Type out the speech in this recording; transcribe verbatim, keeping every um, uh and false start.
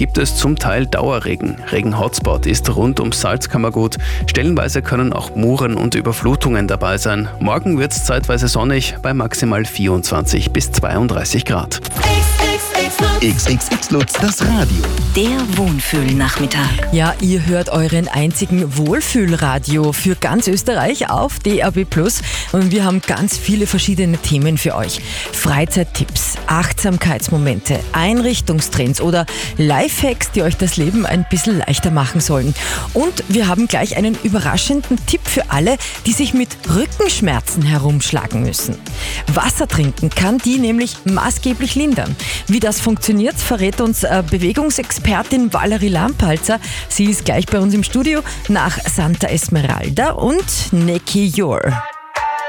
gibt es zum Teil Dauerregen. Regen-Hotspot ist rund ums Salzkammergut. Stellenweise können auch Muren und Überflutungen dabei sein. Morgen wird es zeitweise sonnig bei maximal vierundzwanzig bis zweiunddreißig Grad. X X X Lutz, das Radio. Der Wohnfühlnachmittag. Ja, ihr hört euren einzigen Wohlfühlradio für ganz Österreich auf D A B plus. Und wir haben ganz viele verschiedene Themen für euch. Freizeittipps, Achtsamkeitsmomente, Einrichtungstrends oder Lifehacks, die euch das Leben ein bisschen leichter machen sollen. Und wir haben gleich einen überraschenden Tipp für alle, die sich mit Rückenschmerzen herumschlagen müssen. Wasser trinken kann die nämlich maßgeblich lindern. Wie das funktioniert, verrät uns äh, Bewegungsexpertin Valerie Lampalzer. Sie ist gleich bei uns im Studio nach Santa Esmeralda und Neki Yor.